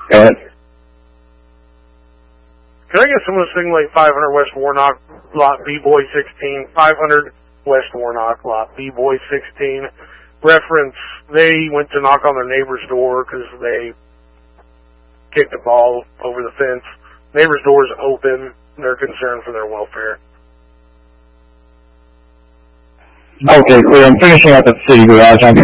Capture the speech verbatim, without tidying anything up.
Go ahead. Can I get someone to sing like five hundred West Warnock, lot B-Boy sixteen, five hundred West Warnock, lot B-Boy sixteen, reference, they went to knock on their neighbor's door because they kicked a ball over the fence. Neighbor's door's open. They're concerned for their welfare. Okay, clear. I'm finishing up at the city garage. I'm